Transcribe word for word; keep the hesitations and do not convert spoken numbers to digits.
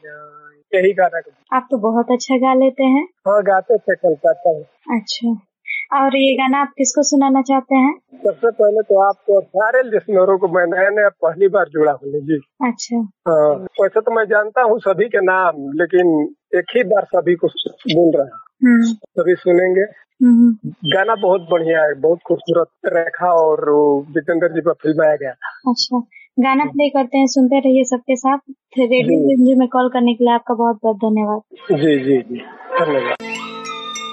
जाए, यही गाना। आप तो बहुत अच्छा गा लेते हैं। हाँ, गाते थे कलकत्ता में। अच्छा, और ये गाना आप किसको सुनाना चाहते हैं? सबसे पहले तो आपको सारे लिसनरों को, मैं नया नया पहली बार जुड़ा हूँ जी। अच्छा। हाँ, वैसे तो मैं जानता हूँ सभी के नाम, लेकिन एक ही बार सभी को बोल रहा हूँ, सभी सुनेंगे। गाना बहुत बढ़िया है, बहुत खूबसूरत। रेखा और जितेंद्र जी पर फिल्माया गया था। अच्छा, गाना प्ले करते हैं, सुनते रहिए सबके साथ। रेडियो में कॉल करने के लिए आपका बहुत बहुत धन्यवाद। जी जी जी, धन्यवाद।